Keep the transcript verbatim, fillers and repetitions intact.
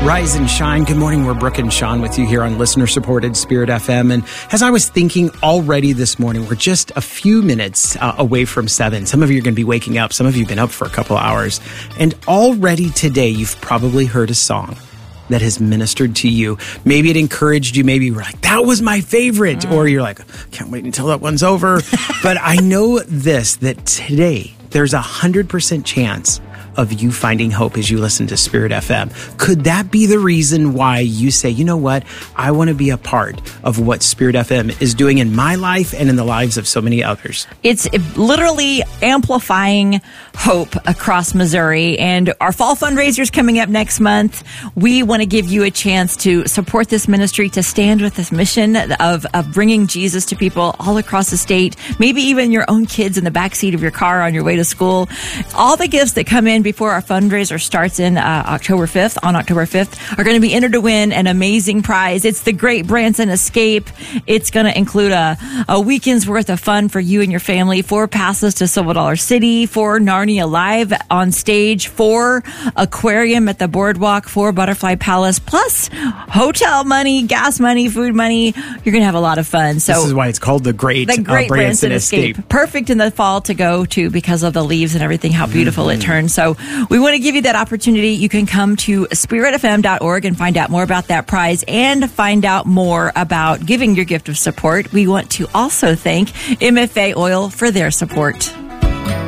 Rise and shine. Good morning. We're Brooke and Sean with you here on listener-supported Spirit F M. And as I was thinking already this morning, we're just a few minutes uh, away from seven. Some of you are going to be waking up. Some of you have been up for a couple of hours. And already today, you've probably heard a song that has ministered to you. Maybe it encouraged you. Maybe you were like, that was my favorite. Mm. Or you're like, can't wait until that one's over. But I know this, that today there's a one hundred percent chance of you finding hope as you listen to Spirit F M. Could that be the reason why you say, you know what, I want to be a part of what Spirit F M is doing in my life and in the lives of so many others? It's literally amplifying hope across Missouri. And our fall fundraiser's coming up next month. We want to give you a chance to support this ministry, to stand with this mission of, of bringing Jesus to people all across the state, maybe even your own kids in the backseat of your car on your way to school. All the gifts that come in before our fundraiser starts in uh, October fifth, on October fifth, are going to be entered to win an amazing prize. It's the Great Branson Escape. It's going to include a, a weekend's worth of fun for you and your family, four passes to Silver Dollar City, four Narnia Live on stage, four aquarium at the boardwalk, four Butterfly Palace, plus hotel money, gas money, food money. You're going to have a lot of fun. So this is why it's called the Great, the Great uh, Branson, Branson Escape. Escape. Perfect in the fall to go to because of the leaves and everything, how beautiful mm-hmm. it turns. So we want to give you that opportunity. You can come to spirit f m dot org and find out more about that prize and find out more about giving your gift of support. We want to also thank M F A Oil for their support.